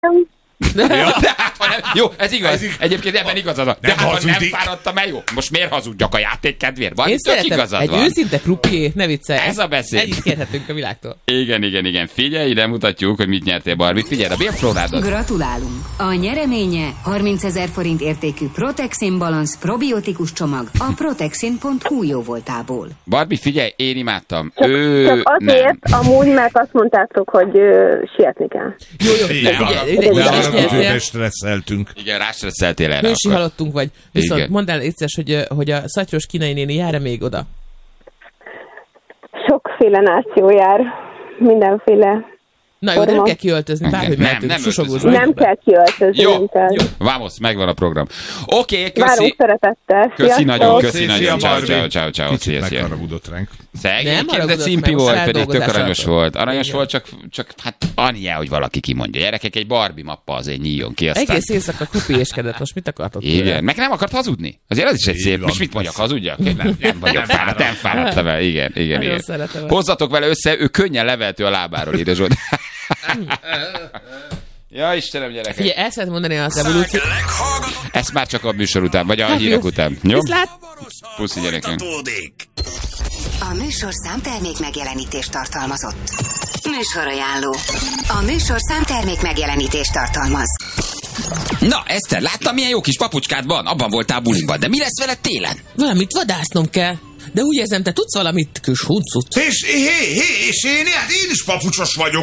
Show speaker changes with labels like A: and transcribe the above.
A: De hát, ha nem, jó, ez igaz. Egyébként ebben igazad van. De hát, ha nem fáradtam el, jó. Most miért hazudjak a játék kedvéért? Van,
B: én
A: tök igazad van.
B: Egy őszinte krupié, ne viccelj.
A: Ez a beszéd.
B: Ennyit kérhetünk a világtól.
A: Igen. Figyelj, ide mutatjuk, hogy mit nyertél, Barbie. Figyelj, a bélflórádat.
C: Gratulálunk! A nyereménye 30 000 forint értékű Protexin Balance probiotikus csomag a protexin.hu jóvoltából.
A: Barbie, figyelj, én imádtam.
D: Csak azért, amúgy, mert azt mondtátok, hogy sietni kell.
B: Jó,
E: Figyelj, stresszeltünk.
A: Igen, rástresszeltél erre.
B: Hősi halottunk vagy. Viszont
A: igen.
B: mondd el egyszer, hogy a szatyros kínai néni jár-e még oda?
D: Sokféle náció jár, mindenféle.
B: Na jó, de nem kell kiöltözni, bárhogy mehetünk.
D: Nem kell kiöltözni.
A: Jó, vámosz, megvan a program. Oké, köszi.
D: Várunk szeretettel.
A: Köszi nagyon. Ciao.
E: Kicsit megharagudott ránk.
A: Szegény, de szimpi volt, pedig tök aranyos volt. Aranyos volt, csak hát annyi, hogy valaki kimondja. Gyerekek, egy Barbie mappa azért nyíljon ki. Aztán...
B: Egész éjszaka krupiéskedett, most mit akartok?
A: Igen, meg nem akart hazudni. Azért az is egy szép. Most mit mondjak, hazudjak? Nem vagyok fáradt, nem fáradtam el. Igen. Hozzatok vele össze, ő könnyen levehető a lábáról, ide Zsolt. Ja, Istenem, gyerekek.
B: Figyelj, el szeretném mondani az evolúciót.
A: Ezt már csak a műsor után, vagy a hírek után. Jó?
B: Viszlát!
A: Puszi, gyerekek.
C: A műsor számtermék megjelenítést tartalmazott. Műsorajánló. A műsor számtermék megjelenítést tartalmaz.
F: Na, Eszter, láttam, milyen jó kis papucskád van? Abban voltál buliban, de mi lesz veled télen?
B: Valamit vadásznom kell. De úgy érzem, te tudsz valamit, kis huncut.
E: És én is papucsos vagyok.